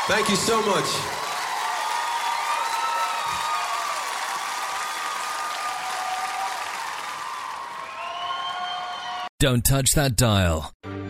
Thank you so much. Don't touch that dial.